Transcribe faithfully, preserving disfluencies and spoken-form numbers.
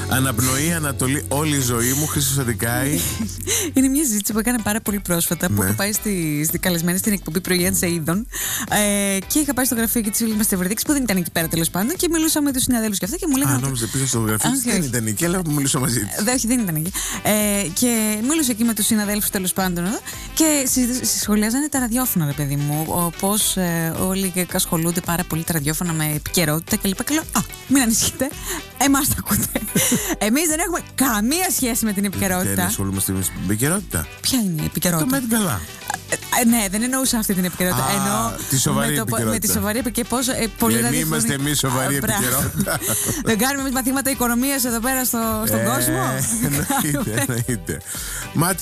Αναπνοή, Ανατολή, όλη η ζωή μου, Χρήστος Αντικάη. Είναι μια συζήτηση που έκανα πάρα πολύ πρόσφατα. Ναι. Που είχα πάει στη, στη καλεσμένη στην εκπομπή Πρωιά της Αΐδων. Ε, και είχα πάει στο γραφείο και τη φίλη μα στη Βρετική που δεν ήταν εκεί πέρα τέλος πάντων. Και μιλούσα με τους συναδέλφους και αυτά. Και μου λέγανε. Α, νόμιζα πήγα στο γραφείο της, δεν ήταν εκεί, αλλά μιλούσα μαζί της. Όχι, δεν ήταν εκεί. Ε, και μίλησα εκεί με τους συναδέλφους τέλος πάντων. Και σχολιάζανε τα ραδιόφωνα, ρε παιδί μου. Πώς ε, όλοι ασχολούνται πάρα πολύ τα ραδιόφωνα με επικαιρότητα κλπ. Και λέω, α, μην ανησυχείτε. Εμάς τα ακούτε. Εμείς δεν έχουμε καμία σχέση με την επικαιρότητα. Δεν ασχολούμαστε με την επικαιρότητα. Ποια είναι η επικαιρότητα? Το Met Gala. Ε, ναι, δεν εννοούσα αυτή την επικαιρότητα. Α, εννοώ τη σοβαρή με, το, επικαιρότητα. με τη σοβαρή επικαιρότητα. Πόσο ε, πολύ Δεν ραδιοφωνή... είμαστε εμείς σοβαρή επικαιρότητα. Δεν κάνουμε εμείς μαθήματα οικονομίας εδώ πέρα στο, στον ε, κόσμο. Εννοείται, εννοείται.